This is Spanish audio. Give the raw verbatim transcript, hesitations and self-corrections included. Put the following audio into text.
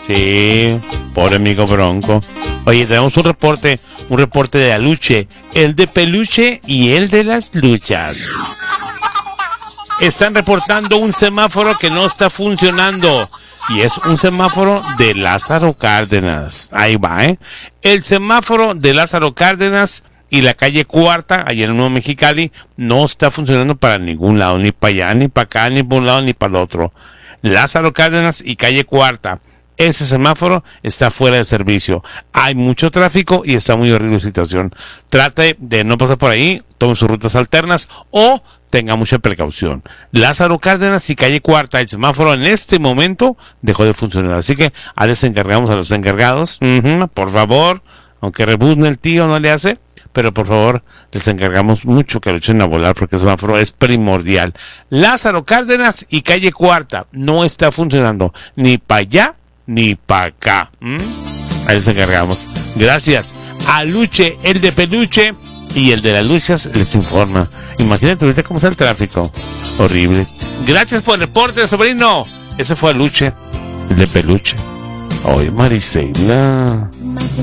Sí, pobre amigo Bronco. Oye, tenemos un reporte, un reporte de Aluche, el de peluche y el de las luchas. Están reportando un semáforo que no está funcionando. Y es un semáforo de Lázaro Cárdenas. Ahí va, ¿eh? El semáforo de Lázaro Cárdenas y la calle Cuarta, allá en el Nuevo Mexicali, no está funcionando para ningún lado, ni para allá, ni para acá, ni para un lado, ni para el otro. Lázaro Cárdenas y calle Cuarta. Ese semáforo está fuera de servicio. Hay mucho tráfico y está muy horrible la situación. Trate de no pasar por ahí, tome sus rutas alternas o tenga mucha precaución. Lázaro Cárdenas y calle Cuarta, el semáforo en este momento dejó de funcionar. Así que a les encargamos a los encargados, uh-huh, por favor, aunque rebuzne el tío, no le hace, pero por favor, les encargamos mucho que lo echen a volar porque el semáforo es primordial. Lázaro Cárdenas y calle Cuarta no está funcionando ni para allá ni para acá. ¿Mm? Ahí les encargamos. Gracias. Aluche, el de peluche y el de las luchas les informa. Imagínate ahorita cómo está el tráfico. Horrible. Gracias por el reporte, sobrino. Ese fue Aluche, el de peluche. Oye, Marisela.